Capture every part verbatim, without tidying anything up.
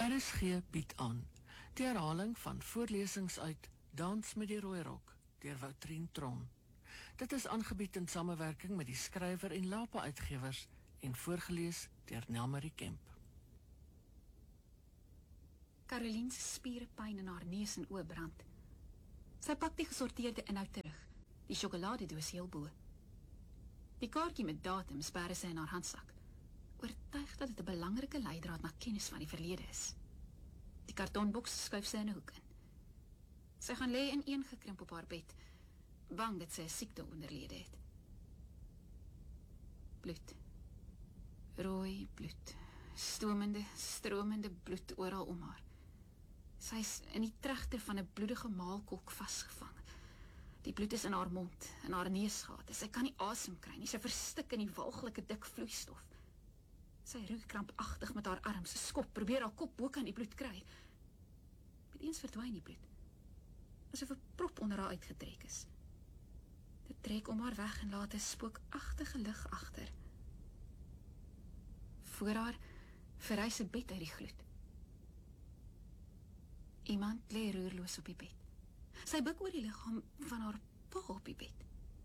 R S G bied aan die herhaling van voorlesings uit Dans met die Rooi Rok deur Woutrien Tron. Dit is aangebied in samewerking met die skrywer en Lapa Uitgewers en voorgelees deur Nelmarie Kemp. Caroline se spiere pyn in haar neus en oë brand. Sy pak die gesorteerde inhoud terug, die sjokoladedoos heel bo. Die kaartjie met datums bære sy in haar handsak, oortuig dat dit 'n belangrike leidraad na kennis van die verlede is. Die kartonboks skuif sy in 'n hoek in. Sy gaan lê in een gekrimp op haar bed, bang dat sy 'n siekte onderlede het. Bloed. Rooi bloed. Stomende, stromende bloed oral om haar. Sy is in die tregter van 'n bloedige maalkolk vasgevang. Die bloed is in haar mond, in haar neusgate. Sy kan nie asem kry nie, sy verstik in die walglike dik vloeistof. Sy roer krampagtig met haar arms, sy skop, probeer haar kop bo kan die bloed kry. Met eens verdwyn die bloed, asof 'n prop onder haar uitgetrek is. Dit trek om haar weg en laat 'n spookagtige lig agter. Voor haar verrys 'n bed uit die gloed. Iemand lê roerloos op die bed. Sy buig oor die liggaam van haar pa op die bed.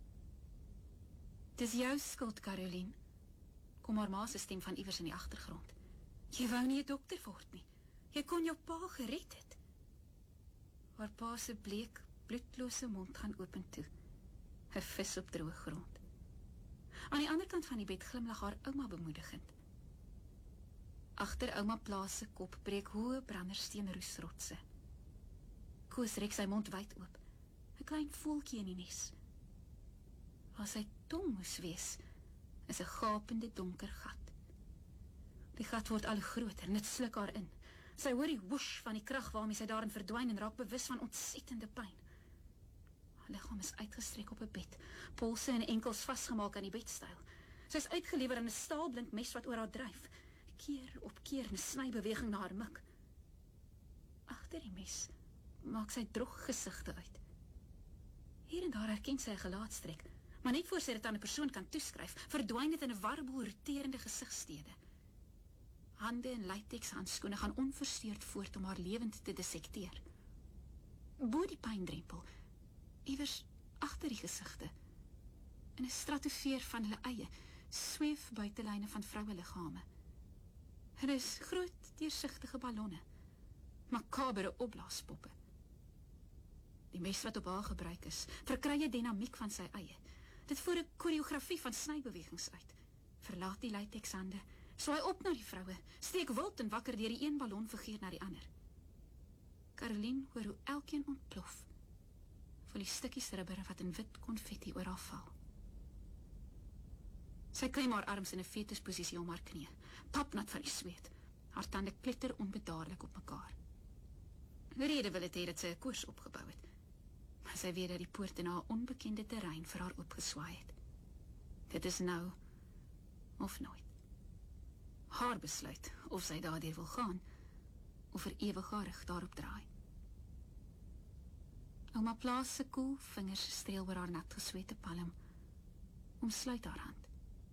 Dis jou skuld, Caroline, kom haar ma se stem van iewers in die agtergrond. Jy wou nie 'n dokter word nie. Jy kon jou pa gered het. Haar pa se bleek, bloedlose mond gaan open toe. 'n vis op droë grond. Aan die ander kant van die bed glimlag haar ouma bemoedigend. Agter ouma Plaas se kop breek hoë brandersteenroesrotse. Koos rek sy mond wyd oop, 'n klein voeltjie in die nes. Waar sy tong moes wees, is 'n gapende donker gat. Die gat word al groter en dit sluk haar in. Sy hoor die woesh van die krag waarmee sy daarin verdwyn en raak bewus van ontsettende pyn. Haar liggaam is uitgestrek op 'n bed, polse en enkels vasgemaak aan die bedstyl. Sy is uitgelewer aan 'n staalblind mes wat oor haar dryf, keer op keer 'n snybeweging na haar mik. Agter die mes maak sy drog gesigte uit. Hier en daar herken sy 'n gelaatstrek, maar net voor sy dit aan 'n persoon kan toeskryf, verdwyn dit in 'n warboel roterende gesigstede. Hande en latex handskoene gaan onversteurd voort om haar lewend te dissekteer. Bo die pyndrempel, iewers agter die gesigte, in 'n stratosfeer van hulle eie, sweef buitelyne van vroueliggame. Hulle is groot, deursigtige ballonne, makabere opblaaspoppe. Die mes wat op haar gebruik is, verkry 'n dinamiek van sy eie. Dit voer 'n koreografie van snybewegings uit. Verlaat die latexhande, swaai op na die vroue, steek wild en wakker deur die een ballonfiguur na die ander. Caroline hoor hoe elkeen ontplof, voel die stukkies rubber wat in wit konfetti oor haar val. Sy klem haar arms in 'n fetusposisie om haar knie, papnat van die sweet, haar tande kletter onbedaarlik op mekaar. Rede wil het hê dat sy 'n koers opgebou het, maar sy weet dat die poort na 'n onbekende terrein vir haar oopgeswaai het. Dit is nou of nooit. Haar besluit of sy daardeur wil gaan, of vir ewig haar rug daarop draai. Ouma Plaas se koel vingers streel oor haar nat geswete palm, omsluit haar hand.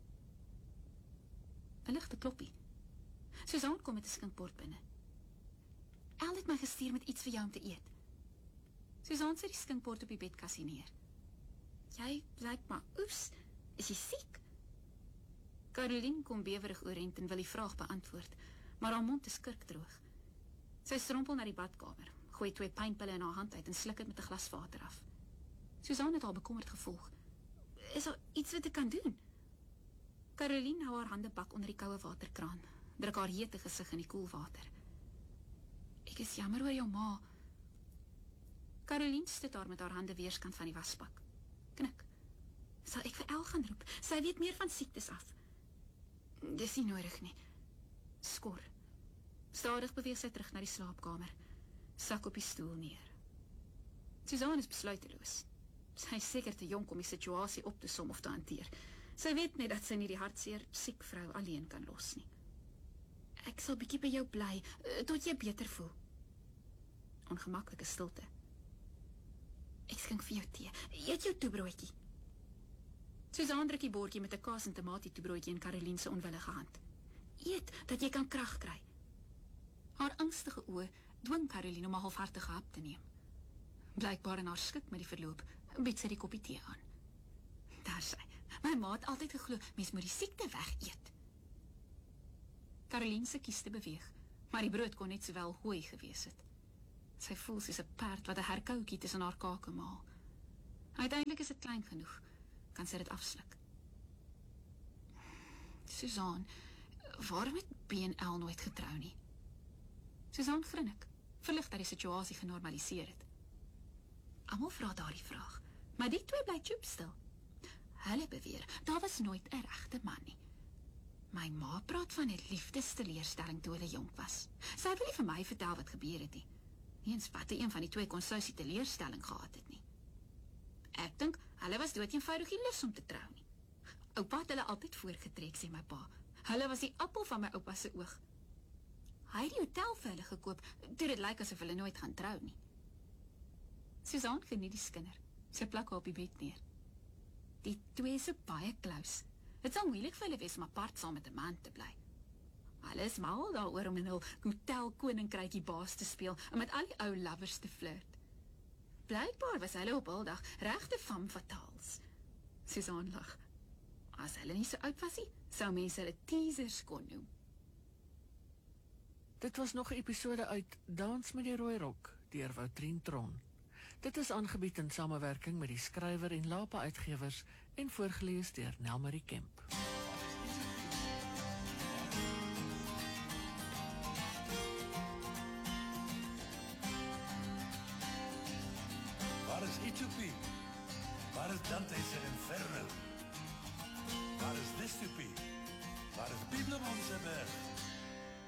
'n Ligte kloppie. Suzanne kom met 'n skinkbord binne. El het my gestuur met iets vir jou om te eet. Suzanne sit die skinkbord op die bedkassie neer. Jy blyk maar oeps, is jy siek? Caroline kom bewerig oorent en wil die vraag beantwoord, maar haar mond is kurkdroog. Sy strompel na die badkamer, gooi twee pynpille in haar hand uit en sluk dit met 'n glas water af. Suzanne het haar bekommerd gevolg. Is daar iets wat ek kan doen? Caroline hou haar hande bak onder die koue waterkraan, druk haar hete gesig in die koel water. Ek is jammer oor jou ma. Caroline sit daar met haar hande weerskant van die wasbak. Knik. Sal ek vir El gaan roep? Sy weet meer van siektes af. Dis nie nodig nie. Skor. Stadig beweeg sy terug na die slaapkamer, sak op die stoel neer. Suzanne is besluiteloos. Sy is seker te jonk om die situasie op te som of te hanteer. Sy weet net dat sy nie die hartseer siek vrou alleen kan los nie. Ek sal bietjie by jou bly, tot jy beter voel. Ongemaklike stilte. Ek skink vir jou tee. Eet jou toebroodjie. Suzanne druk die bordjie met 'n kaas en tomatie toebroodjie in Caroline se onwillige hand. Eet, dat jy kan krag kry. Haar angstige oë dwing Caroline om 'n halfhartige hap te neem. Blykbaar in haar skik met die verloop, bied sy die koppie tee aan. Daar sy. My ma het altyd geglo, mens moet die siekte weg eet. Caroline se kieste beweeg, maar die brood kon net sowel hooi gewees het. Sy voel soos 'n perd wat 'n herkoutjie tussen haar kake maal. Uiteindelik is dit klein genoeg, kan sy dit afsluk. Suzanne, waarom het B en L nooit getrou nie? Suzanne grinnik, verlig dat die situasie genormaliseer het. Almal vra daardie vraag, maar die twee bly choopstil. Hulle beweer, daar was nooit 'n regte man nie. My ma praat van 'n liefdesteleurstelling toe hulle jonk was. Sy wil nie vir my vertel wat gebeur het nie. Nie eens wat een van die twee kon sou die teleurstelling gehad het nie. Ek dink, hulle was dood eenvoudig nie lus om te trou nie. Oupa het hulle altyd voorgetrek, sê my pa. Hulle was die appel van my oupa se oog. Hy het die hotel vir hulle gekoop, toe dit lyk asof hulle nooit gaan trou nie. Suzanne geniet die skinder. Sy plak haar op die bed neer. Die twee is so baie close. Het sal moeilik vir hulle wees om apart saam met 'n man te bly. Hulle is mal daaroor om in hul hotel koninkrykie baas te speel en met al die ou lovers te flirt. Blykbaar was hulle op hul dag regte femme fatales. Suzanne lag. As hulle nie so oud was nie, sou mense hulle teasers kon noem. Dit was nog 'n episode uit Dans met die rooi rok deur Woutrien Tron. Dit is aangebied in samewerking met die skrywer en Lapa uitgewers en voorgeles deur Nelmarie Kemp. Waar is Utopie? Waar is Dante's Inferno? Waar is Dystopie? Waar is Bibelman se berg?